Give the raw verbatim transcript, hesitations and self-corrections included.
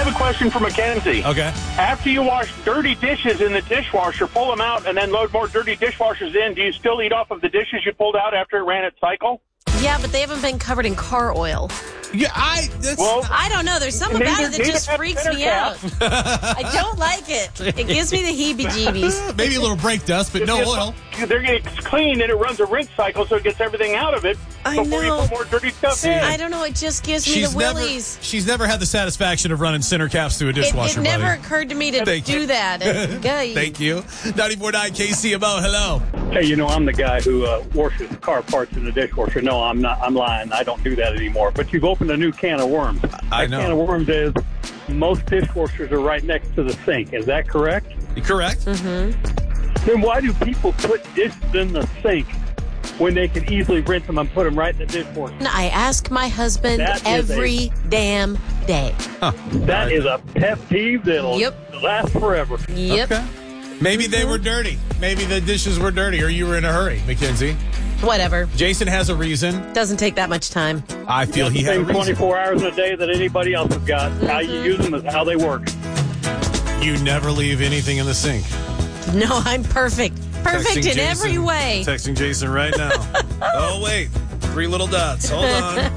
have a question for Mackenzie. Okay. After you wash dirty dishes in the dishwasher, pull them out, and then load more dirty dishwashers in, do you still eat off of the dishes you pulled out after it ran its cycle? Yeah, but they haven't been covered in car oil. Yeah, I. That's, Well, I don't know. There's something about it that Neither- just neither freaks has me Centercast. out. I don't like it. It gives me the heebie-jeebies. maybe a little brake dust, but no It's- oil. They're getting clean, and it runs a rinse cycle, so it gets everything out of it I before know. you put more dirty stuff See, in. I don't know. It just gives me She's the never, willies. she's never had the satisfaction of running center caps through a It, dishwasher, it never buddy. occurred to me to Thank do you. that. Okay. Thank you. ninety-four point nine K C M O, hello. Hey, you know, I'm the guy who uh, washes car parts in the dishwasher. No, I'm not. I'm lying. I don't do that anymore. But you've opened a new can of worms. I that know. can of worms is most dishwashers are right next to the sink. Is that correct? You correct? Then why do people put dishes in the sink when they can easily rinse them and put them right in the dishwasher? I ask my husband That is every damn day. That is a pet peeve that'll Yep. last forever. Yep. Okay. Maybe they were dirty. Maybe the dishes were dirty, or you were in a hurry, Mackenzie. Whatever. Jason has a reason. Doesn't take that much time. I feel he had a Same reason. twenty-four hours in a day that anybody else has got. How you use them is how they work. You never leave anything in the sink. No, I'm perfect. Perfect Texting in every Jason- way. Texting Jason right now. Oh, wait. Three little dots. Hold on.